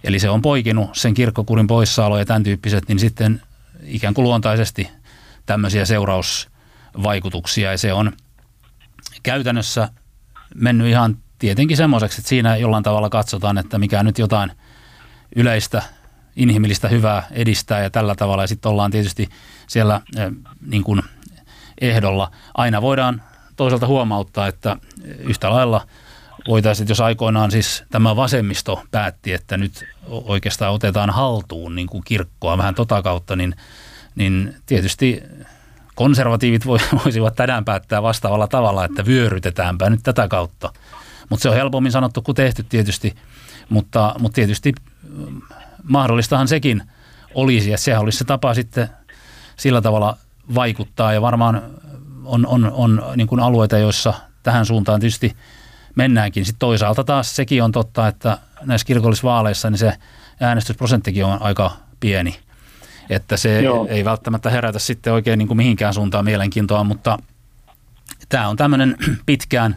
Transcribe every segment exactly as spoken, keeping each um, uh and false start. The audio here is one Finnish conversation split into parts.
Eli se on poikinut sen kirkkokurin poissaolo ja tämän tyyppiset, niin sitten ikään kuin luontaisesti tämmöisiä seurausvaikutuksia. Ja se on käytännössä mennyt ihan tietenkin semmoiseksi, että siinä jollain tavalla katsotaan, että mikä nyt jotain yleistä inhimillistä hyvää edistää ja tällä tavalla. Ja sitten ollaan tietysti siellä äh, niin kuin ehdolla. Aina voidaan toisaalta huomauttaa, että yhtä lailla voitaisiin, jos aikoinaan siis tämä vasemmisto päätti, että nyt oikeastaan otetaan haltuun niin kuin kirkkoa vähän tota kautta, niin, niin tietysti konservatiivit voisivat tänään päättää vastaavalla tavalla, että vyörytetäänpä nyt tätä kautta. Mutta se on helpommin sanottu kuin tehty tietysti, mutta, mutta tietysti mahdollistahan sekin olisi, ja sehän olisi se tapa sitten sillä tavalla vaikuttaa, ja varmaan on, on, on niin kuin alueita, joissa tähän suuntaan tietysti mennäänkin. Sitten toisaalta taas sekin on totta, että näissä kirkollisvaaleissa niin se äänestysprosenttikin on aika pieni, että se Joo. ei välttämättä herätä sitten oikein niin kuin mihinkään suuntaan mielenkiintoa, mutta tämä on tämmöinen pitkään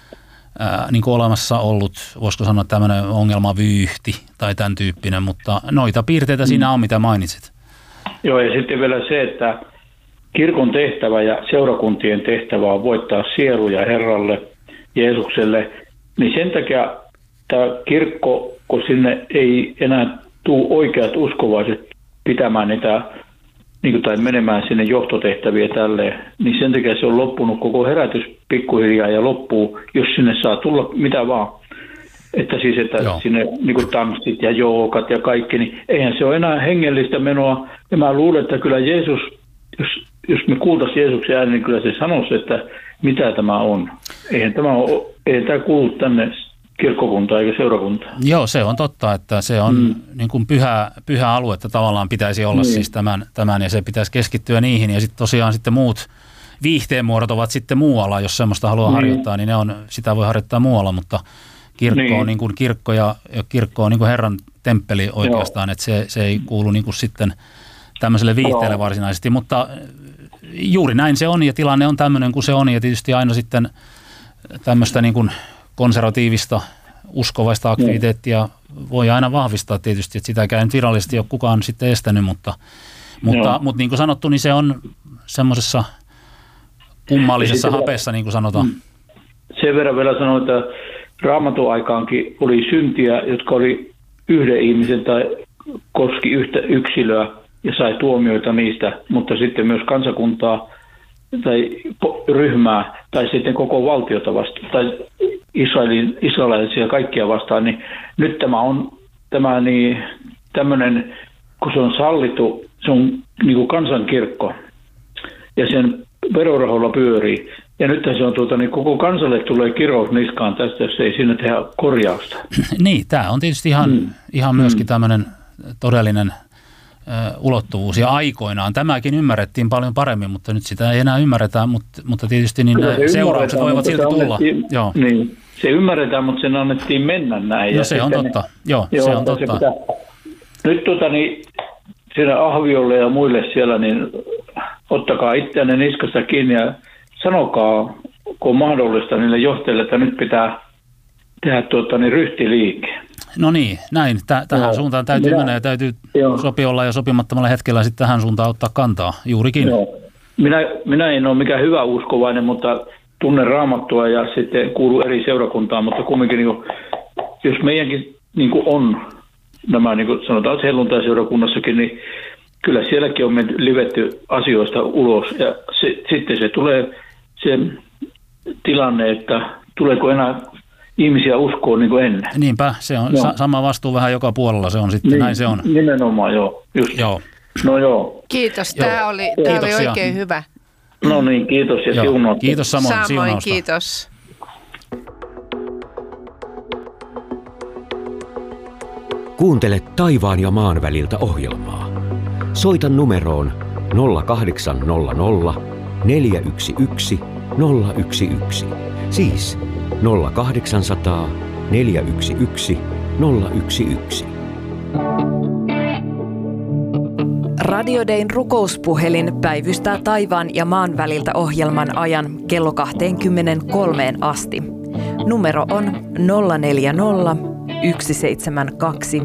ää, niin kuin olemassa ollut, voisiko sanoa tämmöinen ongelmavyyhti tai tämän tyyppinen, mutta noita piirteitä mm. siinä on, mitä mainitsit. Joo, ja sitten vielä se, että kirkon tehtävä ja seurakuntien tehtävä on voittaa sieluja Herralle, Jeesukselle, niin sen takia tämä kirkko, kun sinne ei enää tule oikeat uskovaiset pitämään niitä, niin kuin, tai menemään sinne johtotehtäviä tälleen, niin sen takia se on loppunut koko herätys pikkuhiljaa ja loppuu, jos sinne saa tulla mitä vaan. Että siis, että Joo. sinne niin kuin tanssit ja joogat ja kaikki, niin eihän se ole enää hengellistä menoa. Ja mä luulen, että kyllä Jeesus, jos, jos me kuultaisiin Jeesuksen ääni, niin kyllä se sanoisi, että mitä tämä on. Eihän tämä, ole, eihän tämä kuulu tänne kirkkokuntaan eikä seurakuntaan. Joo, se on totta, että se on mm. niin kuin pyhä, pyhä alue, että tavallaan pitäisi olla mm. siis tämän, tämän, ja se pitäisi keskittyä niihin. Ja sitten tosiaan sitten muut viihteen muodot ovat sitten muualla, jos semmoista haluaa mm. harjoittaa, niin ne on, sitä voi harjoittaa muualla, mutta kirkko niin. on niin kuin kirkko ja, ja kirkko on niin kuin Herran temppeli oikeastaan, Joo. että se, se ei kuulu niin kuin sitten tämmöiselle viihteelle varsinaisesti, mutta juuri näin se on ja tilanne on tämmöinen kuin se on ja tietysti aina sitten tämmöistä niin kuin konservatiivista uskovaista aktiviteettia voi aina vahvistaa tietysti, että sitäkään nyt virallisesti ei ole kukaan sitten estänyt, mutta, mutta, mutta niin kuin sanottu, niin se on semmoisessa kummallisessa hapeessa, niin kuin sanotaan. Sen verran vielä sanoin, että Raamatun aikaankin oli syntiä, jotka oli yhden ihmisen tai koski yhtä yksilöä ja sai tuomioita niistä, mutta sitten myös kansakuntaa tai ryhmää tai sitten koko valtiota vastaan tai Israelin, israelaisia kaikkia vastaan, niin nyt tämä on tämä niin, tämmöinen, kun se on sallittu, se on niin kuin kansankirkko ja sen verorahoilla pyörii. Ja nyt se on tuota, niin koko kansalle tulee kirous niskaan tästä, jos ei sinne tehdä korjausta. Niin, tämä on tietysti ihan, mm. ihan myöskin tämmöinen todellinen ö, ulottuvuus. Ja aikoinaan tämäkin ymmärrettiin paljon paremmin, mutta nyt sitä ei enää ymmärretä, mutta, mutta tietysti niin seuraukset voivat silti tulla. Joo. Niin, se ymmärretään, mutta sen annettiin mennä näin. No ja se on totta. Ne, joo, joo, se on totta. Se pitää, nyt tuota, niin, siinä Ahviolle ja muille siellä, niin ottakaa itseänne niskasta kiinni ja sanokaa, kun on mahdollista niille johtajille, että nyt pitää tehdä tuota, niin ryhtiliike. No niin, näin. Tä, tähän Joo. suuntaan täytyy Minä, mennä ja täytyy Joo. sopiolla ja sopimattomalla hetkellä sitten tähän suuntaan ottaa kantaa. Juurikin. Joo. Minä, minä en ole mikään hyvä uskovainen, mutta tunnen Raamattua ja sitten kuuluu eri seurakuntaan, mutta kumminkin, niin kuin, jos meidänkin niin kuin on nämä, niin kuin sanotaan helluntai-seurakunnassakin, niin kyllä sielläkin on menty livetty asioista ulos ja se, sitten se tulee se tilanne, että tuleeko enää ihmisiä uskoon niin kuin ennen. Niinpä, se on sa- sama vastuu vähän joka puolella, se on sitten, niin, näin se on. Nimenomaan, joo. Just. Joo. No joo. Kiitos, tämä joo. oli, tämä oli oikein hyvä. No niin, kiitos ja siunaa. Kiitos samoin, samoin siunausta. Kiitos. Kuuntele Taivaan ja maan väliltä -ohjelmaa. Soita numeroon nolla kahdeksan nolla nolla neljä yksi yksi nolla yksi yksi. Siis nolla kahdeksansataa neljä yksi yksi nolla yksi yksi. Radio Dayn rukouspuhelin päivystää taivaan ja maan väliltä -ohjelman ajan kello kaksikymmentäkolme asti. Numero on nolla neljä nolla yksi seitsemän kaksi